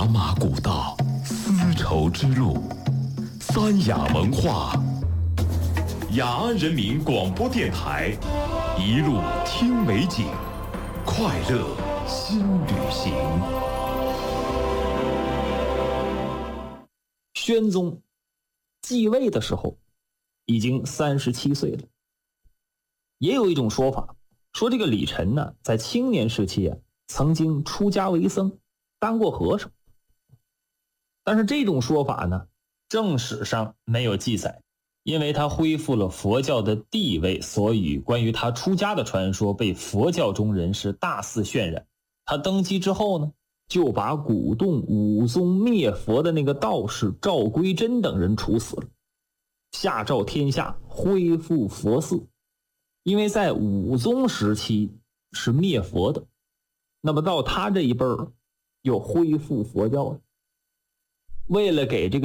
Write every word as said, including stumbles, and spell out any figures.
茶马古道，丝绸之路，三雅文化。雅安人民广播电台，一路听美景，快乐新旅行。 宣宗继位的时候已经三十七岁了。也有一种说法说，这个李晨呢，在青年时期啊，曾经出家为僧，当过和尚。但是这种说法呢，正史上没有记载，因为他恢复了佛教的地位，所以关于他出家的传说被佛教中人士大肆渲染。他登基之后呢，就把鼓动武宗灭佛的那个道士赵归真等人处死了，下诏天下恢复佛寺。因为在武宗时期是灭佛的，那么到他这一辈儿又恢复佛教了。为了给这个